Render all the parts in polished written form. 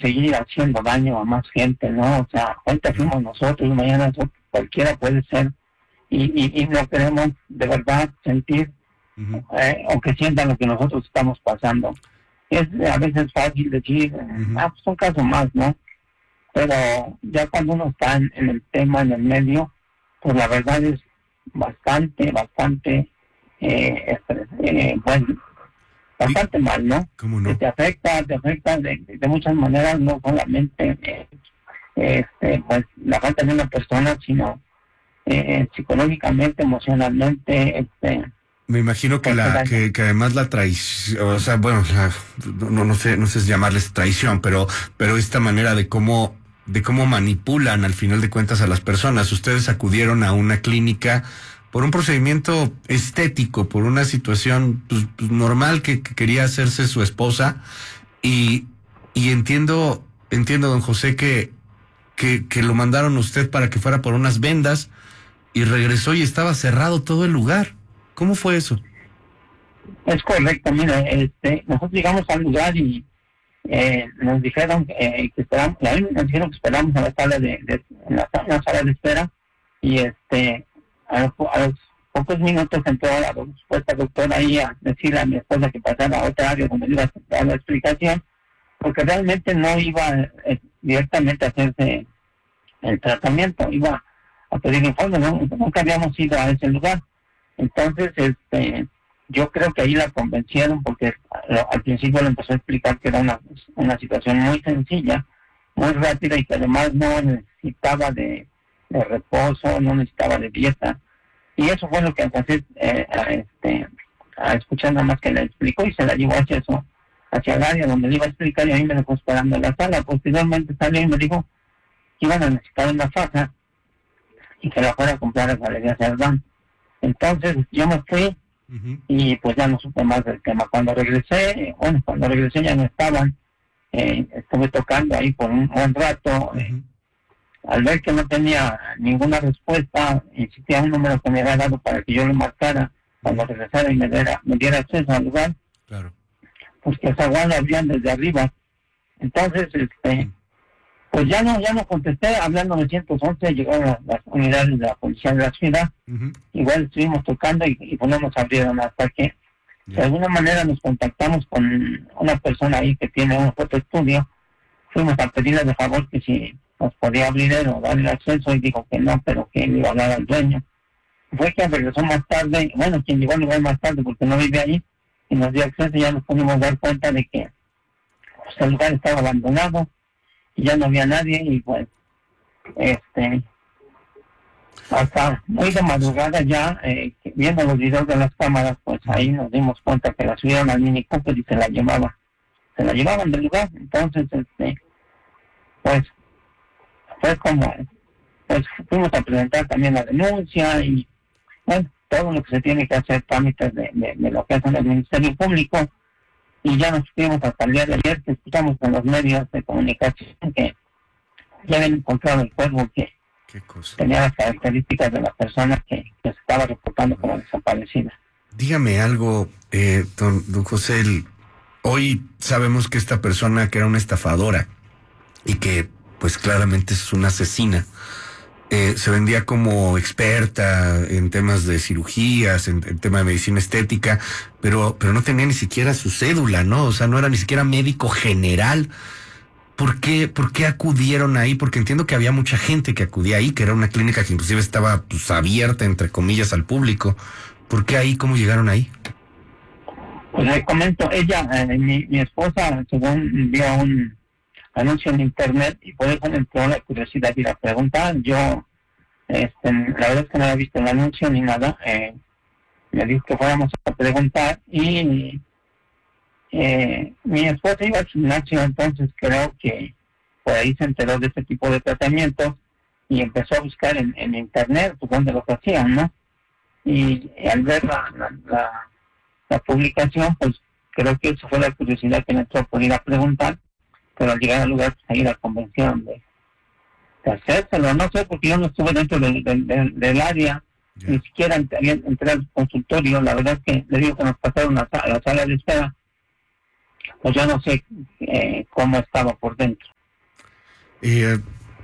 seguir haciendo daño a más gente, ¿no? O sea, ahorita fuimos nosotros, mañana cualquiera puede ser, y no queremos de verdad sentir o que sientan lo que nosotros estamos pasando. Es a veces fácil decir, pues un caso más, ¿no? Pero ya cuando uno está en el tema, en el medio, pues la verdad es bastante, bueno, bastante mal, ¿no? ¿Cómo no? Que te afecta de muchas maneras, no solamente pues la falta de una persona, sino psicológicamente, emocionalmente, Me imagino que que además la traición, o sea, bueno, no sé si llamarles traición, pero esta manera de cómo manipulan al final de cuentas a las personas. Ustedes acudieron a una clínica por un procedimiento estético, por una situación pues, normal que quería hacerse su esposa, y entiendo, don José, que lo mandaron a usted para que fuera por unas vendas, y regresó y estaba cerrado todo el lugar. ¿Cómo fue eso? Es correcto, mira, nosotros llegamos al lugar y nos dijeron que esperamos, nos dijeron que esperamos en la sala una sala de espera, y a los pocos minutos entró la supuesta doctora ahí a decirle a mi esposa que pasara a otra área donde iba a dar la explicación, porque realmente no iba directamente a hacerse el tratamiento, iba a pedir informe, ¿no? Nunca habíamos ido a ese lugar. Entonces, yo creo que ahí la convencieron, porque al principio le empezó a explicar que era una situación muy sencilla, muy rápida, y que además no necesitaba de reposo, no necesitaba de dieta. Y eso fue lo que alcancé a escuchar, nada más que le explicó, y se la llevó hacia el área donde le iba a explicar, y a mí me dejó esperando en la sala. Posteriormente salió y me dijo que iban a necesitar una faja y que la fuera a comprar a Galerías Cerdán. Entonces yo me fui y pues ya no supe más del tema. Cuando regresé ya no estaban. Estuve tocando ahí por un buen rato. Al ver que no tenía ninguna respuesta, insistí a un número que me había dado para que yo lo marcara cuando regresara y me diera acceso al lugar. Claro. Pues que esa guarda abrían desde arriba. Entonces, pues ya no contesté, hablando 911, llegaron las unidades de la policía de la ciudad. Igual estuvimos tocando y pues no nos abrieron, hasta que de alguna manera nos contactamos con una persona ahí que tiene un fotoestudio. Fuimos a pedirle de favor que si nos podía abrir él o darle acceso, y dijo que no, pero que él iba a hablar al dueño. Fue quien regresó más tarde, quien llegó al lugar más tarde porque no vive ahí, y nos dio acceso, y ya nos pudimos dar cuenta de que pues, el lugar estaba abandonado y ya no había nadie. Y pues hasta muy de madrugada ya, viendo los videos de las cámaras, pues ahí nos dimos cuenta que la subieron al Mini Cooper y se la llevaban del lugar. Entonces pues fue como, pues fuimos a presentar también la denuncia, y bueno, todo lo que se tiene que hacer, trámites de lo que hacen el Ministerio Público. Y ya nos fuimos hasta el día de ayer, que escuchamos con los medios de comunicación que ya habían encontrado el cuerpo que tenía las características de la persona que se estaba reportando como desaparecida. Dígame algo, don José. Hoy sabemos que esta persona, que era una estafadora y que pues claramente es una asesina, se vendía como experta en temas de cirugías, en tema de medicina estética, pero no tenía ni siquiera su cédula, ¿no? O sea, no era ni siquiera médico general. ¿Por qué acudieron ahí? Porque entiendo que había mucha gente que acudía ahí, que era una clínica que inclusive estaba pues abierta, entre comillas, al público. ¿Por qué ahí? ¿Cómo llegaron ahí? Pues le comento, ella, mi esposa, según vio un anuncio en internet, y por eso me entró la curiosidad de ir a preguntar. Yo, la verdad es que no había visto el anuncio ni nada. Me dijo que fuéramos a preguntar, y mi esposa iba al gimnasio, entonces creo que por ahí se enteró de este tipo de tratamientos y empezó a buscar en internet pues dónde los hacían, ¿no? Y al ver la publicación, pues creo que eso fue la curiosidad que me entró por ir a preguntar. Pero al llegar al lugar, pues ahí la convención de hacérselo. No sé, porque yo no estuve dentro del área, ni siquiera entré al consultorio. La verdad es que le digo que nos pasaron a la sala de espera, pues yo no sé cómo estaba por dentro. Eh,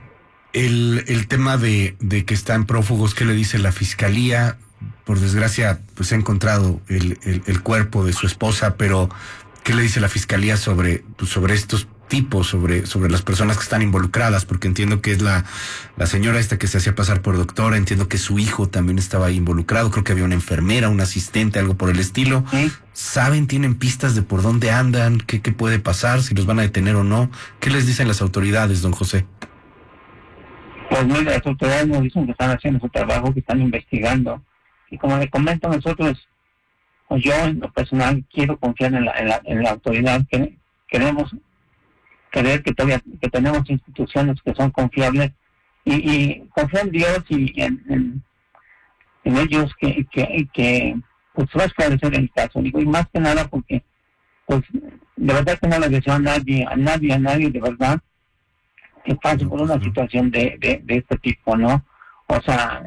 el tema de que están prófugos, ¿qué le dice la fiscalía? Por desgracia, pues ha encontrado el cuerpo de su esposa, pero ¿qué le dice la fiscalía sobre, pues, sobre estos tipos, sobre las personas que están involucradas? Porque entiendo que es la señora esta que se hacía pasar por doctora, entiendo que su hijo también estaba ahí involucrado, creo que había una enfermera, un asistente, algo por el estilo. ¿Sí? ¿Saben, tienen pistas de por dónde andan, qué puede pasar, si los van a detener o no? ¿Qué les dicen las autoridades, don José? Pues muy las autoridades nos dicen que están haciendo su trabajo, que están investigando. Y como le comento, nosotros, pues yo en lo personal quiero confiar en la autoridad, que queremos creer que todavía que tenemos instituciones que son confiables y confiar en Dios y en ellos que pues va a esclarecer el caso. Digo, y más que nada porque pues de verdad que no le deseo a nadie de verdad que pase por una situación de este tipo, ¿no? O sea,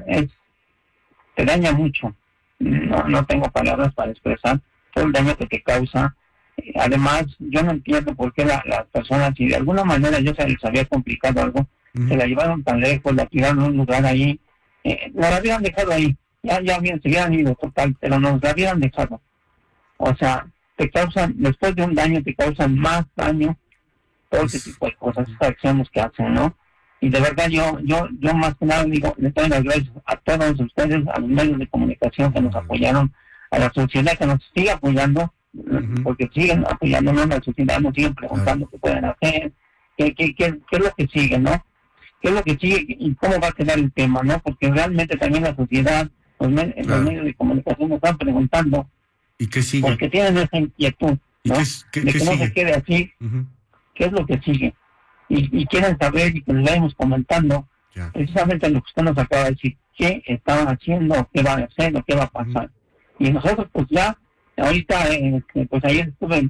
te daña mucho. No tengo palabras para expresar todo el daño que te causa. Además, yo no entiendo por qué las personas, si de alguna manera yo se les había complicado algo, se la llevaron tan lejos, la tiraron a un lugar ahí, la habían dejado ahí, ya bien, se hubieran ido total, pero nos la habían dejado. O sea, te causan, después de un daño, te causan más daño todo ese tipo de cosas, estas acciones que hacen, ¿no? Y de verdad yo más que nada digo, le doy las gracias a todos ustedes, a los medios de comunicación que nos apoyaron, a la sociedad que nos sigue apoyando, porque siguen apoyándonos, la sociedad nos siguen preguntando qué pueden hacer, qué es lo que sigue, ¿no? ¿Qué es lo que sigue y cómo va a quedar el tema, ¿no? Porque realmente también la sociedad, los medios de comunicación nos están preguntando. ¿Y qué sigue? Porque tienen esa inquietud, ¿no? ¿Qué de que no sigue? se quede así. ¿Qué es lo que sigue? Y quieren saber y que les vayamos comentando precisamente lo que usted nos acaba de decir, qué estaban haciendo, qué van a hacer, o qué va a pasar. Y nosotros pues ya, ahorita, pues ayer estuve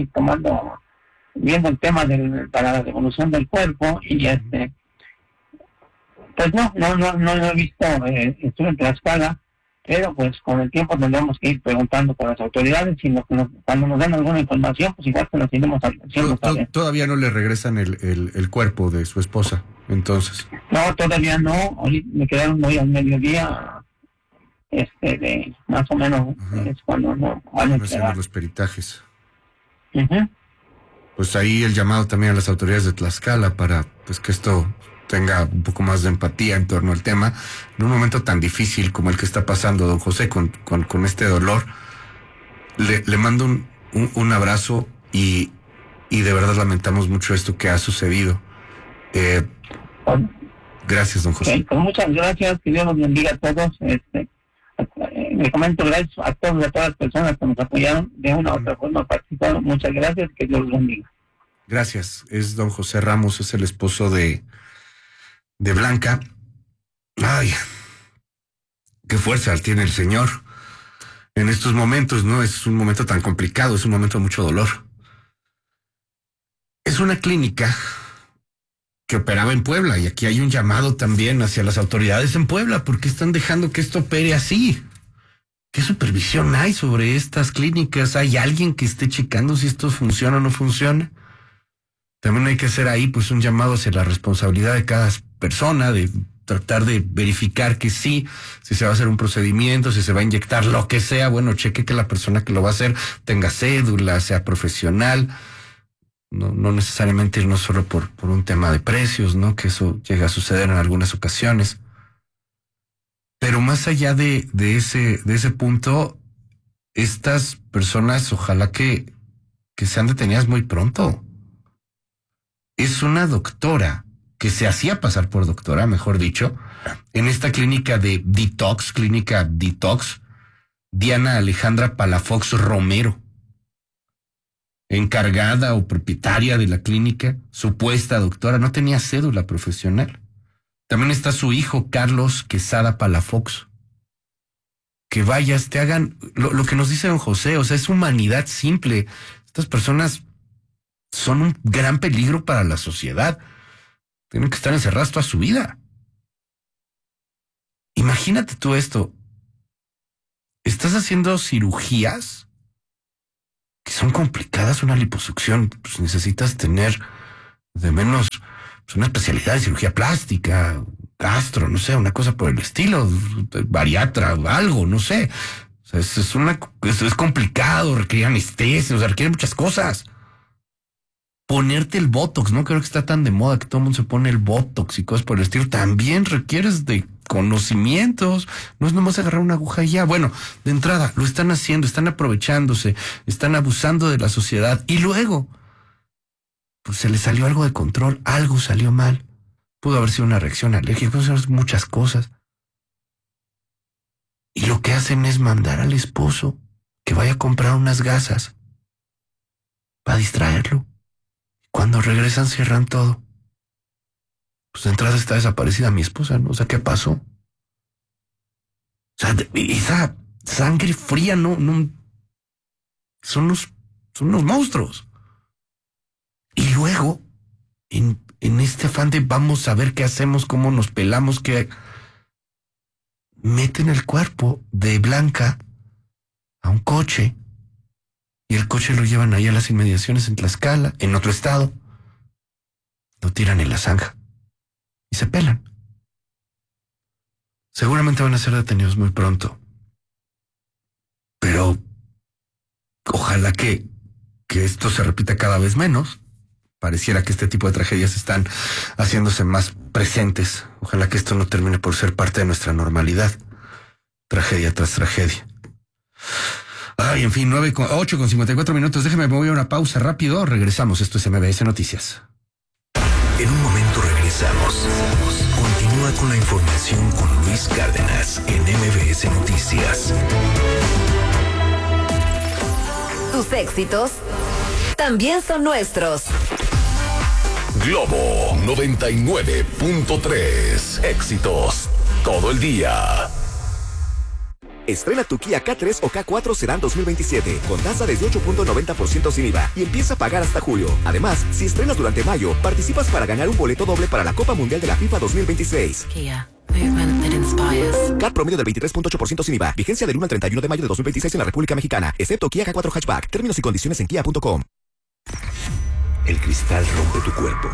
viendo el tema para la devolución del cuerpo y pues no he visto, estuve en Tlaxcala, pero pues con el tiempo tendremos que ir preguntando por las autoridades y cuando nos den alguna información, pues igual que nos iremos haciendo saber. Todavía no le regresan el cuerpo de su esposa, entonces. No, todavía no. Ahorita me quedaron hoy al mediodía, de más o menos es cuando no van a hacer los peritajes. Uh-huh. Pues ahí el llamado también a las autoridades de Tlaxcala para pues que esto tenga un poco más de empatía en torno al tema, en un momento tan difícil como el que está pasando don José con este dolor. Le mando un abrazo y de verdad lamentamos mucho esto que ha sucedido. Gracias, don José. Pues muchas gracias, que Dios los bendiga a todos. Le comento gracias a todas las personas que nos apoyaron de una u otra forma, participaron. Muchas gracias, que Dios los bendiga. Gracias. Es don José Ramos, es el esposo de Blanca. Ay, qué fuerza tiene el Señor en estos momentos, ¿no? Es un momento tan complicado, es un momento de mucho dolor. Es una clínica que operaba en Puebla y aquí hay un llamado también hacia las autoridades en Puebla porque están dejando que esto opere así. ¿Qué supervisión hay sobre estas clínicas? ¿Hay alguien que esté checando si esto funciona o no funciona? También hay que hacer ahí pues un llamado hacia la responsabilidad de cada persona, de tratar de verificar que sí, si se va a hacer un procedimiento, si se va a inyectar lo que sea, bueno, cheque que la persona que lo va a hacer tenga cédula, sea profesional, no necesariamente irnos solo por un tema de precios, ¿no? Que eso llega a suceder en algunas ocasiones. Pero más allá de ese punto, estas personas ojalá que sean detenidas muy pronto. Es una doctora que se hacía pasar por doctora, mejor dicho, en esta clínica de Detox, clínica Detox, Diana Alejandra Palafox Romero, encargada o propietaria de la clínica, supuesta doctora, no tenía cédula profesional. También está su hijo, Carlos Quesada Palafox. Que vayas, te hagan lo que nos dice don José, o sea, es humanidad simple. Estas personas son un gran peligro para la sociedad. Tienen que estar encerrados toda su vida. Imagínate tú esto. Estás haciendo cirugías que son complicadas, una liposucción, pues necesitas tener de menos una especialidad de cirugía plástica, gastro, no sé, una cosa por el estilo, bariatra, algo, no sé. O sea, es complicado, requiere anestesia, o sea, requiere muchas cosas. Ponerte el Botox, no creo que está tan de moda que todo el mundo se pone el Botox y cosas por el estilo. También requieres de conocimientos. No es nomás agarrar una aguja y ya. Bueno, de entrada, lo están haciendo, están aprovechándose, están abusando de la sociedad. Y luego, pues se les salió algo de control, algo salió mal. Pudo haber sido una reacción alérgica, pudo ser muchas cosas. Y lo que hacen es mandar al esposo que vaya a comprar unas gasas para distraerlo. Cuando regresan cierran todo. Pues de entrada está desaparecida mi esposa, ¿no? O sea, ¿qué pasó? O sea, esa sangre fría no son unos monstruos. Y luego, en este afán de vamos a ver qué hacemos, cómo nos pelamos, que meten el cuerpo de Blanca a un coche. Y el coche lo llevan ahí a las inmediaciones en Tlaxcala, en otro estado. Lo tiran en la zanja. Y se pelan. Seguramente van a ser detenidos muy pronto. Pero ojalá que esto se repita cada vez menos. Pareciera que este tipo de tragedias están haciéndose más presentes. Ojalá que esto no termine por ser parte de nuestra normalidad. Tragedia tras tragedia. Ay, en fin, 8:54. Déjeme, me voy a una pausa rápido. Regresamos. Esto es MBS Noticias. En un momento regresamos. Continúa con la información con Luis Cárdenas en MBS Noticias. Tus éxitos también son nuestros. Globo 99.3. Éxitos todo el día. Estrena tu Kia K3 o K4 Sedan 2027 con tasa desde 8.90% sin IVA y empieza a pagar hasta julio. Además, si estrenas durante mayo, participas para ganar un boleto doble para la Copa Mundial de la FIFA 2026. Kia, movement that inspires. CAT promedio del 23.8% sin IVA. Vigencia del 1 al 31 de mayo de 2026 en la República Mexicana, excepto Kia K4 Hatchback. Términos y condiciones en kia.com. El cristal rompe tu cuerpo.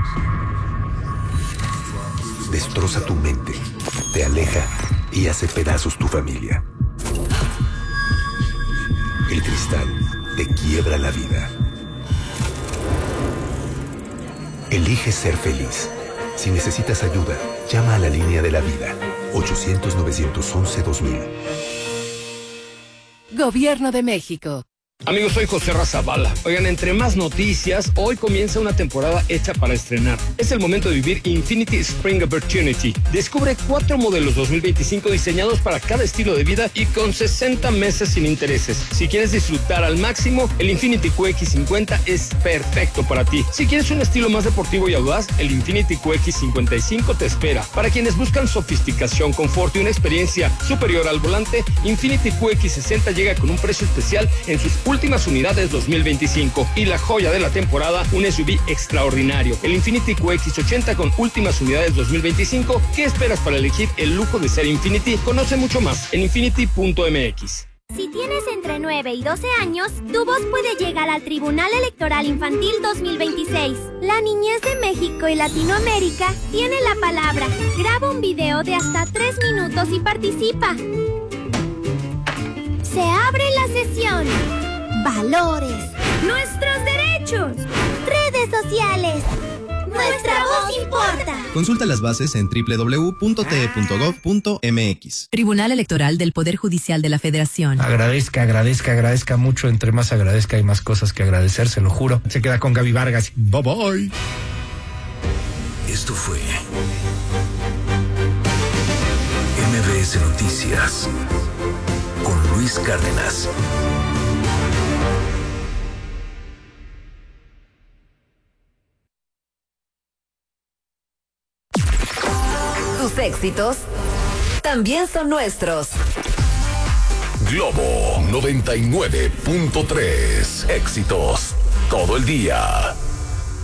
Destroza tu mente. Te aleja y hace pedazos tu familia. El cristal te quiebra la vida. Elige ser feliz. Si necesitas ayuda, llama a la línea de la vida. 800-911-2000. Gobierno de México. Amigos, soy José Razabala. Oigan, entre más noticias, hoy comienza una temporada hecha para estrenar. Es el momento de vivir Infiniti Spring Opportunity. Descubre 4 modelos 2025 diseñados para cada estilo de vida y con 60 meses sin intereses. Si quieres disfrutar al máximo, el Infiniti QX50 es perfecto para ti. Si quieres un estilo más deportivo y audaz, el Infiniti QX55 te espera. Para quienes buscan sofisticación, confort y una experiencia superior al volante, Infiniti QX60 llega con un precio especial en sus últimas unidades 2025 y la joya de la temporada, un SUV extraordinario, el Infiniti QX80 con últimas unidades 2025. ¿Qué esperas para elegir el lujo de ser Infiniti? Conoce mucho más en infiniti.mx. Si tienes entre 9 y 12 años, tu voz puede llegar al Tribunal Electoral Infantil 2026. La niñez de México y Latinoamérica tiene la palabra. Graba un video de hasta 3 minutos y participa. Se abre la sesión. Valores. Nuestros derechos. Redes sociales. Nuestra voz importa. Consulta las bases en www.te.gov.mx. Tribunal Electoral del Poder Judicial de la Federación. Agradezca mucho. Entre más agradezca hay más cosas que agradecer, se lo juro. Se queda con Gaby Vargas. Bye bye. Esto fue MBS Noticias con Luis Cárdenas. Tus éxitos también son nuestros. Globo 99.3. Éxitos todo el día.